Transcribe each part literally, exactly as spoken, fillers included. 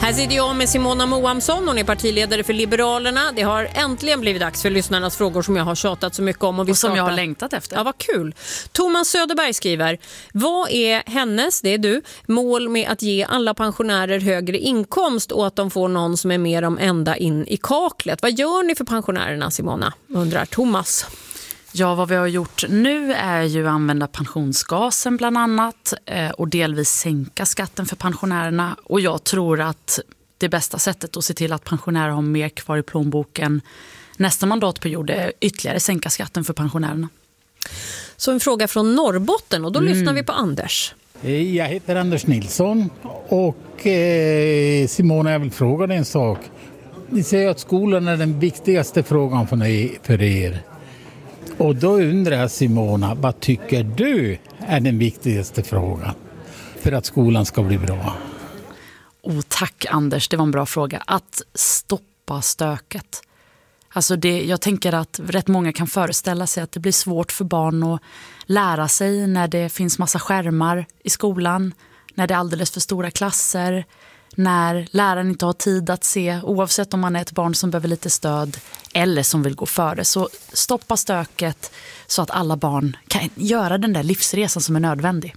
Här sitter jag med Simona Moamsson, hon är partiledare för Liberalerna. Det har äntligen blivit dags för lyssnarnas frågor som jag har tjatat så mycket om. Och, vi och som startar... jag har längtat efter. Ja, vad kul. Thomas Söderberg skriver, vad är hennes, det är du, mål med att ge alla pensionärer högre inkomst och att de får någon som är med dem ända in i kaklet? Vad gör ni för pensionärerna, Simona? Undrar Thomas. Ja, vad vi har gjort nu är ju att använda pensionsgasen bland annat och delvis sänka skatten för pensionärerna. Och jag tror att det bästa sättet att se till att pensionärer har mer kvar i plånboken nästa mandatperiod är ytterligare sänka skatten för pensionärerna. Så en fråga från Norrbotten och då mm. lyssnar vi på Anders. Jag heter Anders Nilsson och eh, Simona, jag vill fråga dig en sak. Ni säger att skolan är den viktigaste frågan för er. För er. Och då undrar jag, Simona, vad tycker du är den viktigaste frågan för att skolan ska bli bra? Oh, tack Anders, det var en bra fråga. Att stoppa stöket. Alltså det, jag tänker att rätt många kan föreställa sig att det blir svårt för barn att lära sig när det finns massa skärmar i skolan, när det är alldeles för stora klasser, när läraren inte har tid att se, oavsett om man är ett barn som behöver lite stöd eller som vill gå före. Så stoppa stöket så att alla barn kan göra den där livsresan som är nödvändig.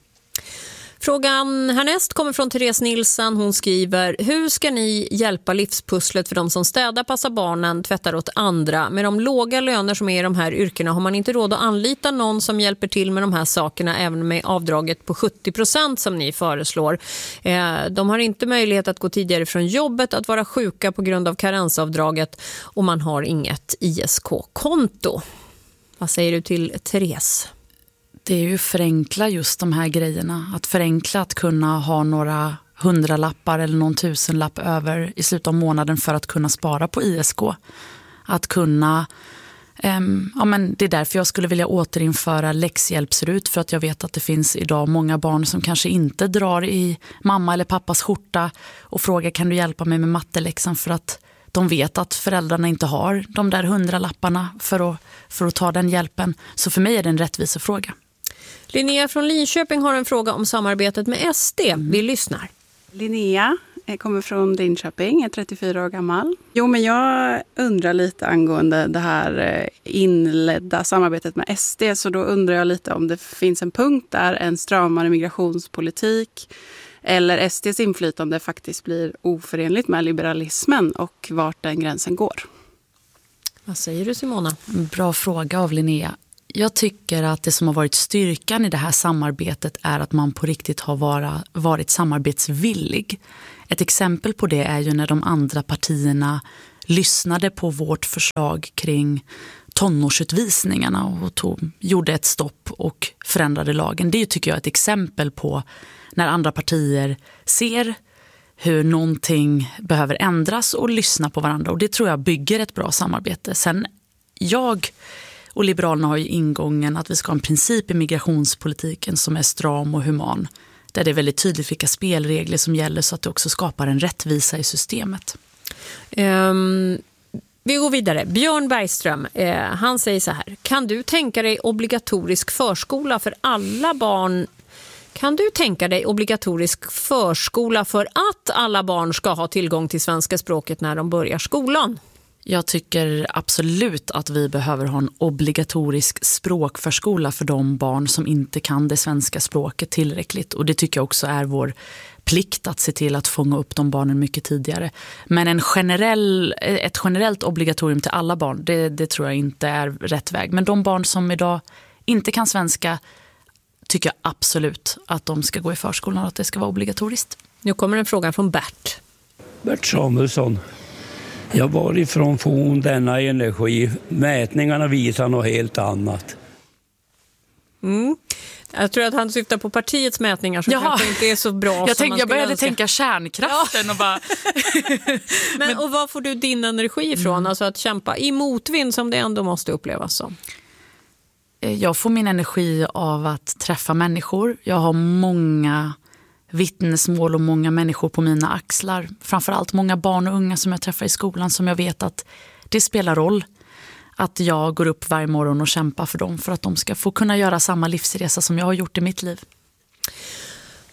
Frågan härnäst kommer från Therese Nilsson. Hon skriver, hur ska ni hjälpa livspusslet för de som städar, passar barnen, tvättar åt andra? Med de låga löner som är i de här yrkena har man inte råd att anlita någon som hjälper till med de här sakerna, även med avdraget på sjuttio procent som ni föreslår. De har inte möjlighet att gå tidigare från jobbet, att vara sjuka på grund av karensavdraget och man har inget I S K-konto. Vad säger du till Therese? Det är ju förenkla just de här grejerna. Att förenkla att kunna ha några hundralappar eller någon tusenlapp över i slutet av månaden för att kunna spara på I S K. Att kunna, um, ja men det är därför jag skulle vilja återinföra läxhjälpsrut, för att jag vet att det finns idag många barn som kanske inte drar i mamma eller pappas skjorta och frågar, kan du hjälpa mig med matteläxan, för att de vet att föräldrarna inte har de där hundralapparna för att, för att ta den hjälpen. Så för mig är det en rättvisefråga. Linnea från Linköping har en fråga om samarbetet med S D. Vi lyssnar. Linnea kommer från Linköping, är trettiofyra år gammal. Jo, men jag undrar lite angående det här inledda samarbetet med S D. Så då undrar jag lite om det finns en punkt där en stramare migrationspolitik eller S D:s inflytande faktiskt blir oförenligt med liberalismen och vart den gränsen går. Vad säger du, Simona? Bra fråga av Linnea. Jag tycker att det som har varit styrkan i det här samarbetet är att man på riktigt har vara, varit samarbetsvillig. Ett exempel på det är ju när de andra partierna lyssnade på vårt förslag kring tonårsutvisningarna och tog, gjorde ett stopp och förändrade lagen. Det tycker jag är ett exempel på när andra partier ser hur någonting behöver ändras och lyssna på varandra. Och det tror jag bygger ett bra samarbete. Sen jag och Liberalerna har ju ingången att vi ska ha en princip i migrationspolitiken som är stram och human. Där det är väldigt tydligt vilka spelregler som gäller så att det också skapar en rättvisa i systemet. Um, vi går vidare. Björn Bergström, eh, han säger så här. Kan du tänka dig obligatorisk förskola för alla barn? Kan du tänka dig obligatorisk förskola för att alla barn ska ha tillgång till svenska språket när de börjar skolan? Jag tycker absolut att vi behöver ha en obligatorisk språkförskola för de barn som inte kan det svenska språket tillräckligt. Och det tycker jag också är vår plikt att se till att fånga upp de barnen mycket tidigare. Men en generell, ett generellt obligatorium till alla barn, det, det tror jag inte är rätt väg. Men de barn som idag inte kan svenska tycker jag absolut att de ska gå i förskolan och att det ska vara obligatoriskt. Nu kommer en fråga från Bert. Bert Samuelsson. Jag var ifrån från denna energi. Mätningarna visar något helt annat. Mm. Jag tror att han syftar på partiets mätningar som Jaha. kanske inte är så bra jag som tänkte, man Jag började önska. tänka kärnkraften ja. och bara... Men, Men och var får du din energi ifrån? Mm. Alltså att kämpa i motvind som det ändå måste upplevas som. Jag får min energi av att träffa människor. Jag har många vittnesmål och många människor på mina axlar. Framförallt många barn och unga som jag träffar i skolan som jag vet att det spelar roll att jag går upp varje morgon och kämpar för dem för att de ska få kunna göra samma livsresa som jag har gjort i mitt liv.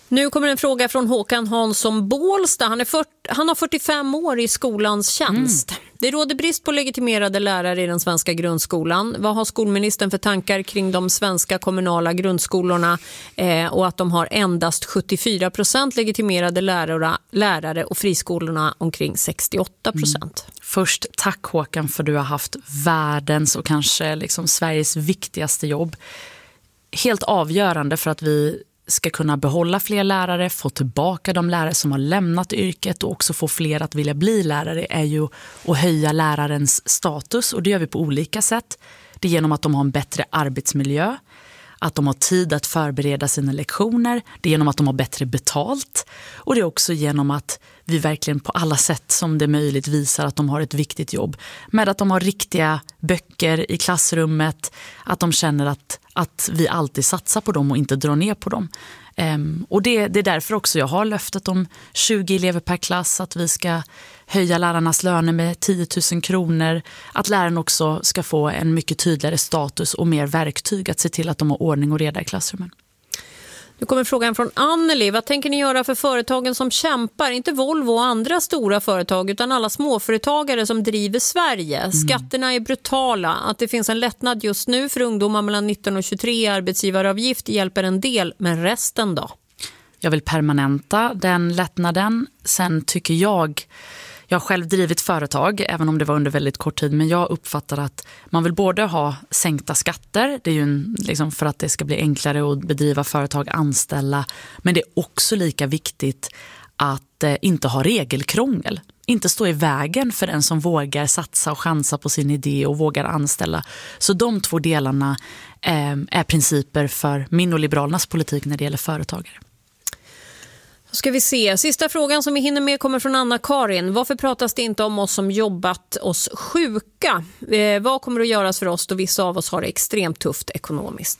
Nu kommer en fråga från Håkan Hansson Bålsta. Han, är fyrtio, han har fyrtiofem år i skolans tjänst. Mm. Det råder brist på legitimerade lärare i den svenska grundskolan. Vad har skolministern för tankar kring de svenska kommunala grundskolorna eh, och att de har endast sjuttiofyra procent legitimerade lärare, lärare och friskolorna omkring sextioåtta procent? Mm. Först tack Håkan för att du har haft världens och kanske liksom Sveriges viktigaste jobb. Helt avgörande för att vi ska kunna behålla fler lärare, få tillbaka de lärare som har lämnat yrket och också få fler att vilja bli lärare är ju att höja lärarens status, och det gör vi på olika sätt. Det är genom att de har en bättre arbetsmiljö, att de har tid att förbereda sina lektioner, det är genom att de har bättre betalt, och det är också genom att vi verkligen på alla sätt som det är möjligt visar att de har ett viktigt jobb, med att de har riktiga böcker i klassrummet, att de känner att, att vi alltid satsar på dem och inte drar ner på dem. Um, och det, det är därför också jag har löftet om tjugo elever per klass, att vi ska höja lärarnas löner med tio tusen kronor, att läraren också ska få en mycket tydligare status och mer verktyg att se till att de har ordning och reda i klassrummen. Nu kommer frågan från Anneli. Vad tänker ni göra för företagen som kämpar? Inte Volvo och andra stora företag utan alla småföretagare som driver Sverige. Mm. Skatterna är brutala. Att det finns en lättnad just nu för ungdomar mellan nitton och tjugotre i arbetsgivaravgift hjälper en del, men resten då? Jag vill permanenta den lättnaden. Sen tycker jag... Jag har själv drivit företag, även om det var under väldigt kort tid, men jag uppfattar att man vill både ha sänkta skatter, det är ju en, liksom för att det ska bli enklare att bedriva företag, anställa, men det är också lika viktigt att eh, inte ha regelkrångel. Inte stå i vägen för den som vågar satsa och chansa på sin idé och vågar anställa. Så de två delarna eh, är principer för min och Liberalernas politik när det gäller företagare. Ska vi se. Sista frågan som vi hinner med kommer från Anna-Karin. Varför pratas det inte om oss som jobbat oss sjuka? Eh, vad kommer att göras för oss då vissa av oss har det extremt tufft ekonomiskt?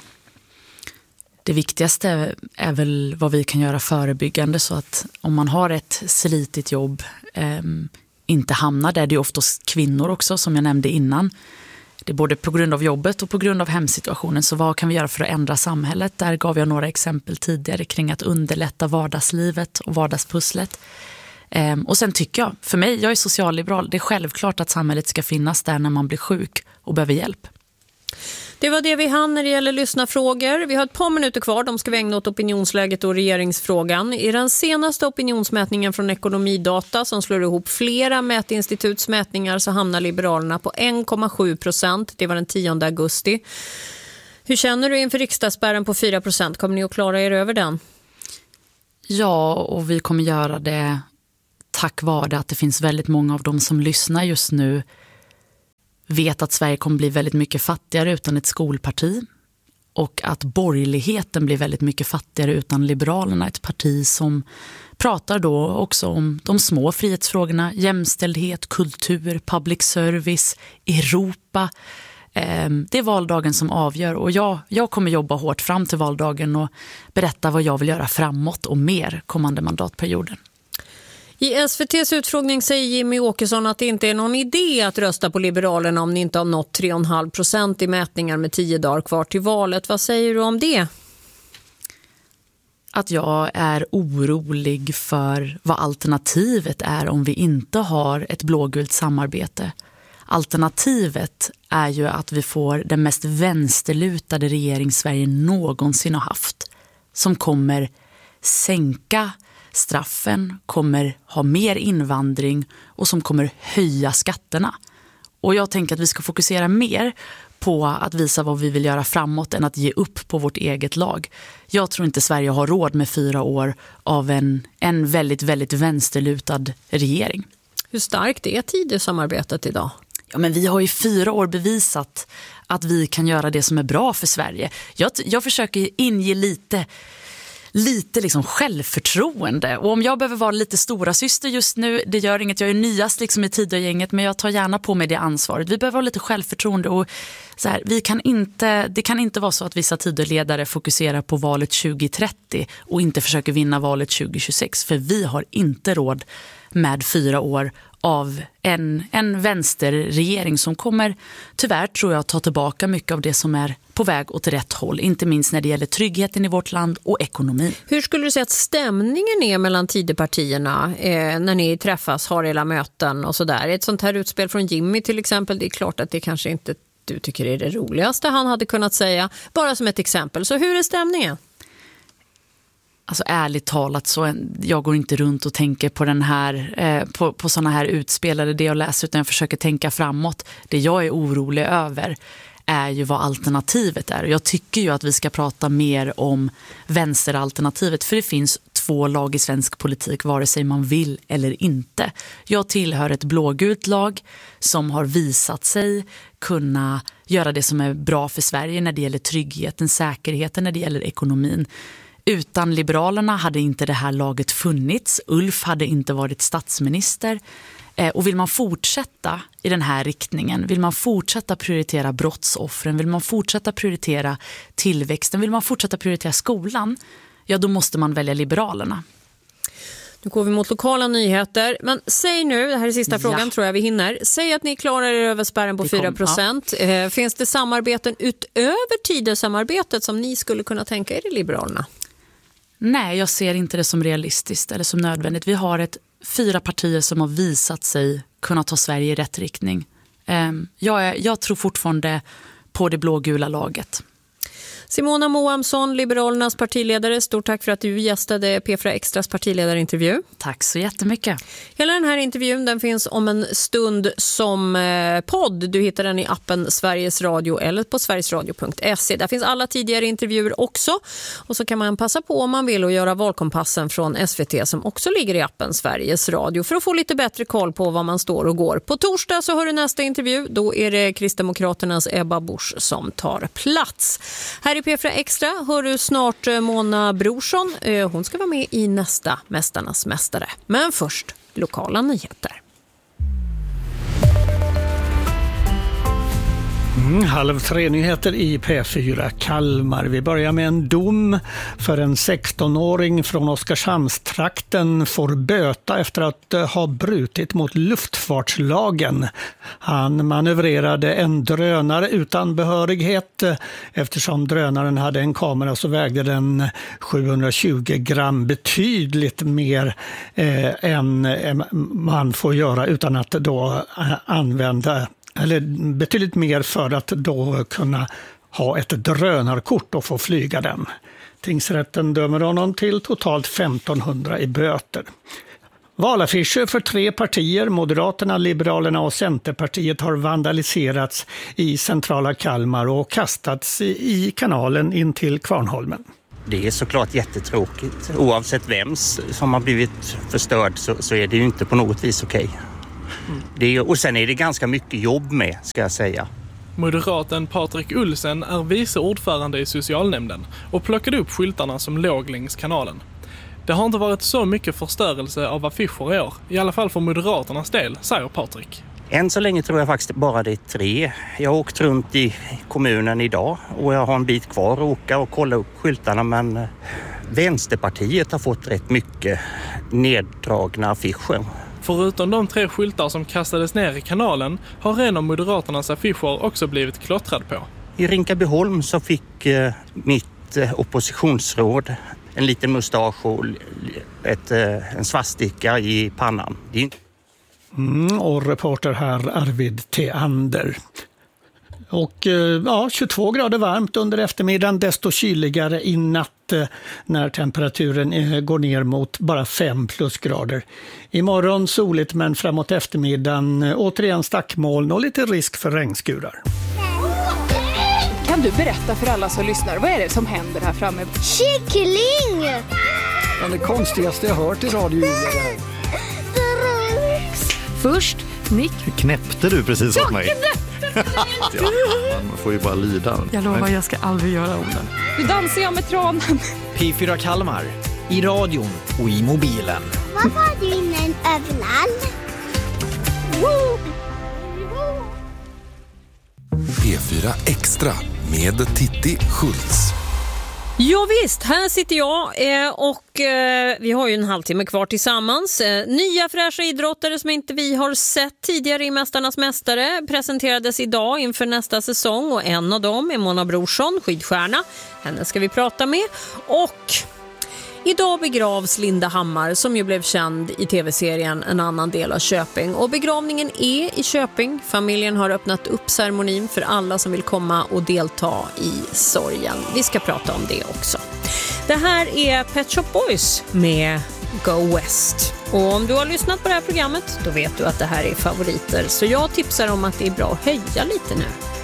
Det viktigaste är väl vad vi kan göra förebyggande, så att om man har ett slitigt jobb eh, inte hamnar där. Det är oftast kvinnor också, som jag nämnde innan. Det är både på grund av jobbet och på grund av hemsituationen. Så vad kan vi göra för att ändra samhället? Där gav jag några exempel tidigare kring att underlätta vardagslivet och vardagspusslet. Ehm, och sen tycker jag, för mig, jag är socialliberal, det är självklart att samhället ska finnas där när man blir sjuk och behöver hjälp. Det var det vi hann när det gäller lyssnarfrågor. Vi har ett par minuter kvar, de ska vi ägna åt opinionsläget och regeringsfrågan. I den senaste opinionsmätningen från Ekonomidata som slår ihop flera mätinstituts mätningar så hamnar Liberalerna på en komma sju procent. Det var den tionde augusti. Hur känner du inför riksdagsspärren på fyra procent? Kommer ni att klara er över den? Ja, och vi kommer göra det tack vare att det finns väldigt många av dem som lyssnar just nu vet att Sverige kommer bli väldigt mycket fattigare utan ett skolparti, och att borgerligheten blir väldigt mycket fattigare utan Liberalerna, ett parti som pratar då också om de små frihetsfrågorna, jämställdhet, kultur, public service, Europa. Det är valdagen som avgör, och jag, jag kommer jobba hårt fram till valdagen och berätta vad jag vill göra framåt och mer kommande mandatperioden. I S V T:s utfrågning säger Jimmy Åkesson att det inte är någon idé att rösta på Liberalerna om ni inte har nått tre komma fem procent i mätningar med tio dagar kvar till valet. Vad säger du om det? Att jag är orolig för vad alternativet är om vi inte har ett blågult samarbete. Alternativet är ju att vi får den mest vänsterlutade regering Sverige någonsin har haft, som kommer sänka straffen, kommer ha mer invandring och som kommer höja skatterna. Och jag tänker att vi ska fokusera mer på att visa vad vi vill göra framåt än att ge upp på vårt eget lag. Jag tror inte Sverige har råd med fyra år av en, en väldigt, väldigt vänsterlutad regering. Hur starkt är Tidösamarbetet idag? Ja, men vi har ju fyra år bevisat att vi kan göra det som är bra för Sverige. Jag, jag försöker inge lite... lite liksom självförtroende. Och om jag behöver vara lite stora syster just nu, det gör inget, jag är nyast liksom i Tidögänget, men jag tar gärna på mig det ansvaret. Vi behöver ha lite självförtroende, och så här, vi kan inte, det kan inte vara så att vissa Tidöledare fokuserar på valet tjugo trettio och inte försöker vinna valet tjugo tjugosex, för vi har inte råd med fyra år av en, en vänsterregering som kommer, tyvärr tror jag, ta tillbaka mycket av det som är på väg åt rätt håll, inte minst när det gäller tryggheten i vårt land och ekonomin. Hur skulle du säga att stämningen är mellan Tidöpartierna eh, när ni träffas, har era möten och sådär? Ett sånt här utspel från Jimmy till exempel, det är klart att det kanske inte du tycker är det roligaste han hade kunnat säga, bara som ett exempel. Så hur är stämningen? Alltså ärligt talat så en, jag går inte runt och tänker på den här eh, på, på såna här utspel eller det jag läser, utan jag försöker tänka framåt. Det jag är orolig över är ju vad alternativet är. Jag tycker ju att vi ska prata mer om vänsteralternativet, för det finns två lag i svensk politik vare sig man vill eller inte. Jag tillhör ett blågult lag som har visat sig kunna göra det som är bra för Sverige när det gäller tryggheten, säkerheten, när det gäller ekonomin. Utan Liberalerna hade inte det här laget funnits. Ulf hade inte varit statsminister. Eh, och vill man fortsätta i den här riktningen, vill man fortsätta prioritera brottsoffren, vill man fortsätta prioritera tillväxten, vill man fortsätta prioritera skolan, ja då måste man välja Liberalerna. Nu går vi mot lokala nyheter. Men säg nu, det här är sista frågan, ja. tror jag vi hinner. Säg att ni klarar er över spärren på fyra procent. Ja. Eh, finns det samarbeten utöver Tidösamarbetet som ni skulle kunna tänka er i Liberalerna? Nej, jag ser inte det som realistiskt eller som nödvändigt. Vi har ett fyra partier som har visat sig kunna ta Sverige i rätt riktning. Eh, jag, är, jag tror fortfarande på det blågula laget. Simona Moamsson, Liberalernas partiledare, stort tack för att du gästade P fyra Extras partiledarintervju. Tack så jättemycket. Hela den här intervjun den finns om en stund som eh, podd. Du hittar den i appen Sveriges Radio eller på sverigesradio punkt se. Där finns alla tidigare intervjuer också. Och så kan man passa på om man vill och göra valkompassen från S V T som också ligger i appen Sveriges Radio för att få lite bättre koll på vad man står och går. På torsdag så hör du nästa intervju. Då är det Kristdemokraternas Ebba Busch som tar plats. Här i P fyra Extra hör du snart Mona Brorsson. Hon ska vara med i nästa Mästarnas mästare. Men först lokala nyheter. Mm, halv tre nyheter i P fyra Kalmar. Vi börjar med en dom för en sextonåring från Oskarshamnstrakten får böta efter att ha brutit mot luftfartslagen. Han manövrerade en drönare utan behörighet. Eftersom drönaren hade en kamera så vägde den sjuhundratjugo gram, betydligt mer eh, än man får göra utan att då eh, använda eller betydligt mer för att då kunna ha ett drönarkort och få flyga den. Tingsrätten dömer honom till totalt femtonhundra i böter. Valaffischer för tre partier, Moderaterna, Liberalerna och Centerpartiet, har vandaliserats i centrala Kalmar och kastats i kanalen in till Kvarnholmen. Det är såklart jättetråkigt. Oavsett vems som har blivit förstörd så, så är det ju inte på något vis okej. Mm. Det är, och sen är det ganska mycket jobb med, ska jag säga. Moderaten Patrik Ullsen är vice ordförande i socialnämnden och plockade upp skyltarna som låg längs kanalen. Det har inte varit så mycket förstörelse av affischer i år, i alla fall för Moderaternas del, säger Patrik. Än så länge tror jag faktiskt bara det är tre. Jag har åkt runt i kommunen idag och jag har en bit kvar att åka och kolla upp skyltarna, men Vänsterpartiet har fått rätt mycket neddragna affischer. Förutom de tre skyltar som kastades ner i kanalen har en av Moderaternas affischer också blivit klottrad på. I Rinkabyholm så fick eh, mitt eh, oppositionsråd en liten mustasch och ett, eh, en svastika i pannan. Det är... mm, och reporter här Arvid T. Ander. Och ja, tjugotvå grader varmt under eftermiddagen, desto kyligare i natt när temperaturen går ner mot bara fem plusgrader. Imorgon soligt men framåt eftermiddagen återigen stackmoln och lite risk för regnskurar. Kan du berätta för alla som lyssnar, vad är det som händer här framme? Kyckling! Ja, det konstigaste jag hört i radio. Först, Nick. Knäppte du precis åt mig? Ja, man får ju bara lida. Jag lovar, jag ska aldrig göra om den. Nu dansar jag med tranen. P fyra Kalmar, i radion och i mobilen. Vad var du innan överallt? P fyra Extra med Titti Schultz. Ja visst, här sitter jag eh, och eh, vi har ju en halvtimme kvar tillsammans. Eh, nya fräscha idrottare som inte vi har sett tidigare i Mästarnas mästare presenterades idag inför nästa säsong och en av dem är Mona Brorsson, skidstjärna. Henne ska vi prata med. Och idag begravs Linda Hammar som ju blev känd i tv-serien En annan del av Köping. Och begravningen är i Köping. Familjen har öppnat upp ceremonin för alla som vill komma och delta i sorgen. Vi ska prata om det också. Det här är Pet Shop Boys med Go West. Och om du har lyssnat på det här programmet då vet du att det här är favoriter. Så jag tipsar om att det är bra att höja lite nu.